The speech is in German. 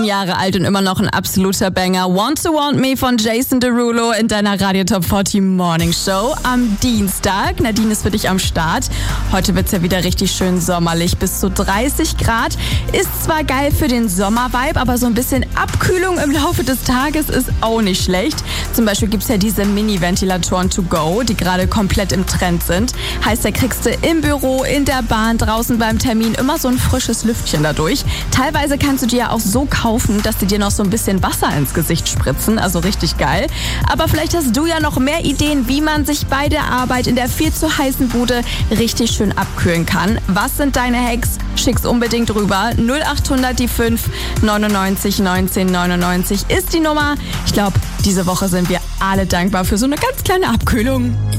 10 Jahre alt und immer noch ein absoluter Banger. Want to Want Me von Jason Derulo in deiner Radio Top 40 Morning Show am Dienstag. Nadine ist für dich am Start. Heute wird's ja wieder richtig schön sommerlich. Bis zu 30 Grad. Ist zwar geil für den Sommervibe, aber so ein bisschen Abkühlung im Laufe des Tages ist auch nicht schlecht. Zum Beispiel gibt's ja diese Mini-Ventilatoren to go, die gerade komplett im Trend sind. Heißt, da kriegst du im Büro, in der Bahn, draußen beim Termin immer so ein frisches Lüftchen dadurch. Teilweise kannst du die ja auch so kaufen, dass die dir noch so ein bisschen Wasser ins Gesicht spritzen. Also richtig geil. Aber vielleicht hast du ja noch mehr Ideen, wie man sich bei der Arbeit in der viel zu heißen Bude richtig schön abkühlen kann. Was sind deine Hacks? Schick's unbedingt rüber. 0800 die 5 99 19 99 ist die Nummer. Ich glaube, diese Woche sind wir alle dankbar für so eine ganz kleine Abkühlung.